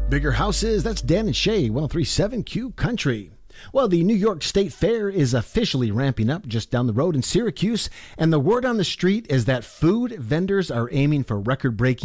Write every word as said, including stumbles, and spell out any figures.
Bigger houses, that's Dan and Shay, one oh three point seven Q Country. Well, the New York State Fair is officially ramping up just down the road in Syracuse, and the word on the street is that food vendors are aiming for record-breaking